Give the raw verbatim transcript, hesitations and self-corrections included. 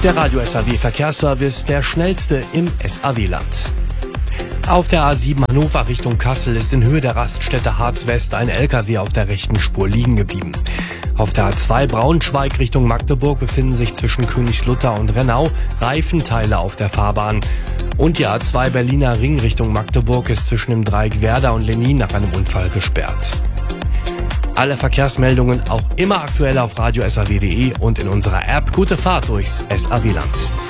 Der Radio S A W Verkehrsservice, der schnellste im S A W-Land. Auf der A sieben Hannover Richtung Kassel ist in Höhe der Raststätte Harz West ein L K W auf der rechten Spur liegen geblieben. Auf der A zwei Braunschweig Richtung Magdeburg befinden sich zwischen Königslutter und Rennau Reifenteile auf der Fahrbahn. Und die A zwei Berliner Ring Richtung Magdeburg ist zwischen dem Dreieck Werder und Lenin nach einem Unfall gesperrt. Alle Verkehrsmeldungen auch immer aktuell auf radio s a w punkt d e und in unserer App. Gute Fahrt durchs S A W-Land.